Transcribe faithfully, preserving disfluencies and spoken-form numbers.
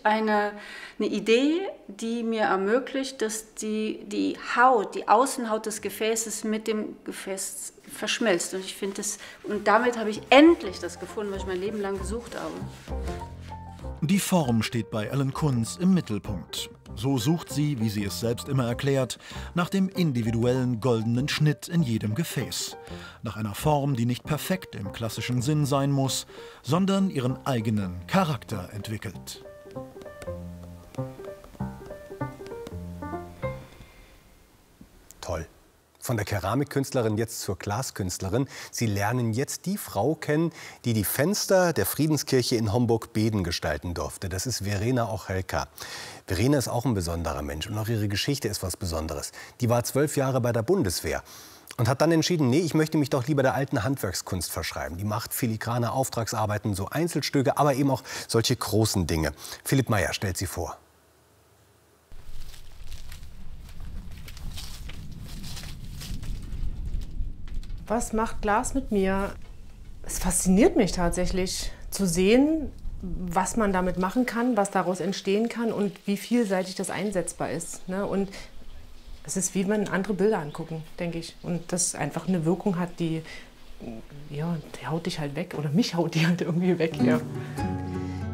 eine, eine Idee, die mir ermöglicht, dass die, die Haut, die Außenhaut des Gefäßes mit dem Gefäß verschmilzt. Und ich finde das, und damit habe ich endlich das gefunden, was ich mein Leben lang gesucht habe. Die Form steht bei Ellen Kunz im Mittelpunkt. So sucht sie, wie sie es selbst immer erklärt, nach dem individuellen goldenen Schnitt in jedem Gefäß. Nach einer Form, die nicht perfekt im klassischen Sinn sein muss, sondern ihren eigenen Charakter entwickelt. Toll. Von der Keramikkünstlerin jetzt zur Glaskünstlerin. Sie lernen jetzt die Frau kennen, die die Fenster der Friedenskirche in Homburg-Beden gestalten durfte. Das ist Verena Ochelka. Verena ist auch ein besonderer Mensch und auch ihre Geschichte ist was Besonderes. Die war zwölf Jahre bei der Bundeswehr und hat dann entschieden, nee, ich möchte mich doch lieber der alten Handwerkskunst verschreiben. Die macht filigrane Auftragsarbeiten, so Einzelstücke, aber eben auch solche großen Dinge. Philipp Meyer stellt sie vor. Was macht Glas mit mir? Es fasziniert mich tatsächlich, zu sehen, was man damit machen kann, was daraus entstehen kann und wie vielseitig das einsetzbar ist. Ne? Und es ist wie wenn andere Bilder angucken, denke ich. Und das einfach eine Wirkung hat, die, ja, die haut dich halt weg. Oder mich haut die halt irgendwie weg. Ja.